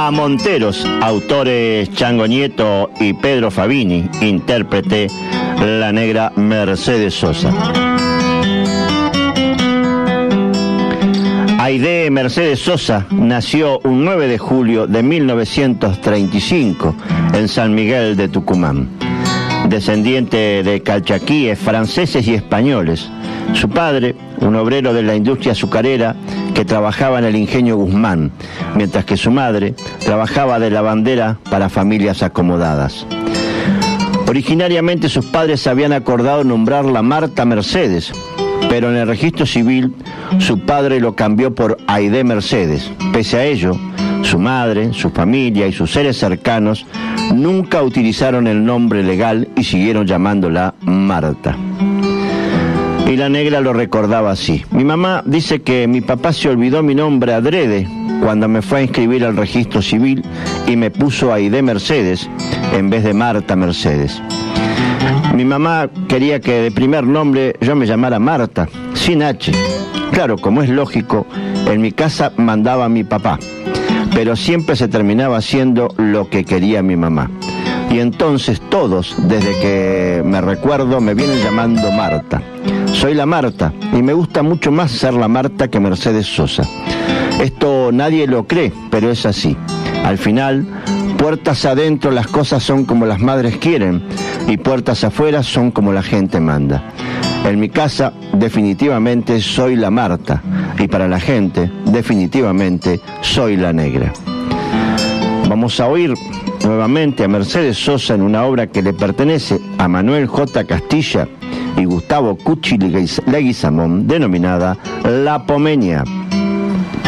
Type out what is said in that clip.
a Monteros, autores Chango Nieto y Pedro Fabini, intérprete la negra Mercedes Sosa. Aide Mercedes Sosa nació un 9 de julio de 1935 en San Miguel de Tucumán. Descendiente de calchaquíes franceses y españoles. Su padre, un obrero de la industria azucarera que trabajaba en el ingenio Guzmán, mientras que su madre trabajaba de lavandera para familias acomodadas. Originariamente sus padres habían acordado nombrarla Marta Mercedes, pero en el registro civil su padre lo cambió por Aide Mercedes. Pese a ello, su madre, su familia y sus seres cercanos nunca utilizaron el nombre legal y siguieron llamándola Marta. Y la negra lo recordaba así. Mi mamá dice que mi papá se olvidó mi nombre adrede cuando me fue a inscribir al registro civil y me puso Aide Mercedes en vez de Marta Mercedes. Mi mamá quería que de primer nombre yo me llamara Marta, sin H. Claro, como es lógico, en mi casa mandaba mi papá, pero siempre se terminaba haciendo lo que quería mi mamá. Y entonces todos, desde que me recuerdo, me vienen llamando Marta. Soy la Marta y me gusta mucho más ser la Marta que Mercedes Sosa. Esto nadie lo cree, pero es así. Al final, puertas adentro las cosas son como las madres quieren y puertas afuera son como la gente manda. En mi casa, definitivamente soy la Marta y para la gente, definitivamente soy la negra. Vamos a oír nuevamente a Mercedes Sosa en una obra que le pertenece a Manuel J. Castilla y Gustavo Cuchi Leguizamón, denominada La Pomeña.